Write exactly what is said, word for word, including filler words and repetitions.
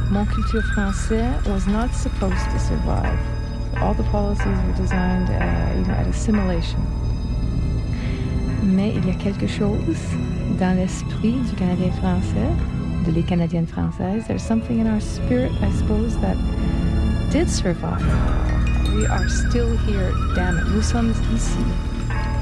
Mon culture français was not supposed to survive. All the policies were designed uh, you know, at assimilation. Mais il y a quelque chose dans l'esprit du Canadien français, de les Canadiennes françaises. There's something in our spirit, I suppose, that did survive. We are still here, damn it. Nous sommes ici.